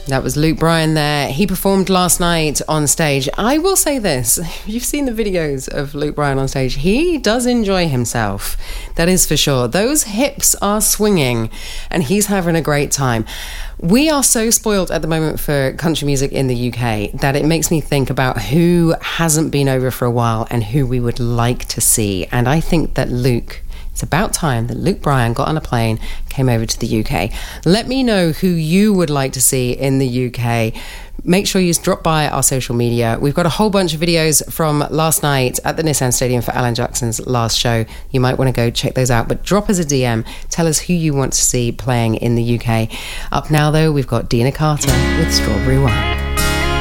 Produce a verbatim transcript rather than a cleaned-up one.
That was Luke Bryan there. He performed last night on stage. I will say this, you've seen the videos of Luke Bryan on stage. He does enjoy himself. That is for sure. Those hips are swinging and he's having a great time. We are so spoiled at the moment for country music in the U K that it makes me think about who hasn't been over for a while and who we would like to see. And I think that Luke... It's about time that Luke Bryan got on a plane, came over to the U K. Let me know who you would like to see in the U K. Make sure you drop by our social media. We've got a whole bunch of videos from last night at the Nissan Stadium for Alan Jackson's last show. You might want to go check those out, but drop us a D M. Tell us who you want to see playing in the U K. Up now, though, we've got Dina Carter with Strawberry Wine.